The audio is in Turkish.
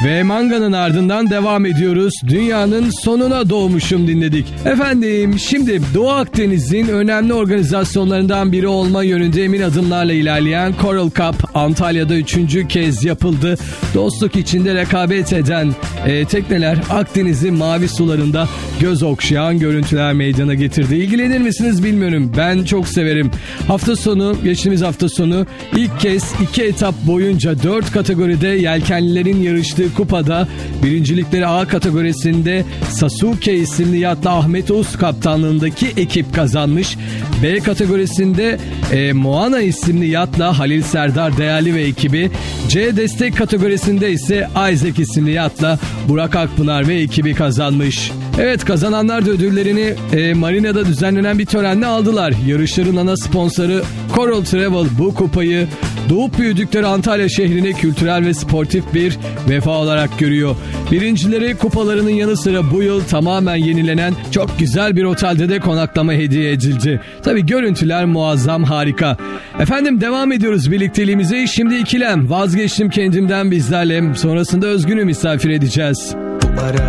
Ve Manga'nın ardından devam ediyoruz. Dünyanın sonuna doğmuşum dinledik. Efendim şimdi Doğu Akdeniz'in önemli organizasyonlarından biri olma yönünde emin adımlarla ilerleyen Coral Cup Antalya'da 3. kez yapıldı. Dostluk içinde rekabet eden tekneler Akdeniz'in mavi sularında göz okşayan görüntüler meydana getirdi. İlgilenir misiniz bilmiyorum. Ben çok severim. Geçtiğimiz hafta sonu ilk kez 2 etap boyunca 4 kategoride yelkenlilerin yarıştığı kupada birincilikleri A kategorisinde Sasuke isimli yatla Ahmet Uz kaptanlığındaki ekip kazanmış. B kategorisinde Moana isimli yatla Halil Serdar Değerli ve ekibi. C destek kategorisinde ise Isaac isimli yatla Burak Akpınar ve ekibi kazanmış. Evet, kazananlar da ödüllerini marinada düzenlenen bir törenle aldılar. Yarışların ana sponsoru Coral Travel bu kupayı doğup büyüdükleri Antalya şehrine kültürel ve sportif bir vefa olarak görüyor. Birincileri kupalarının yanı sıra bu yıl tamamen yenilenen çok güzel bir otelde de konaklama hediye edildi. Tabii görüntüler muazzam, harika. Efendim devam ediyoruz birlikteliğimize. Şimdi ikilem, vazgeçtim kendimden bizlerle. Sonrasında Özgün'ü misafir edeceğiz.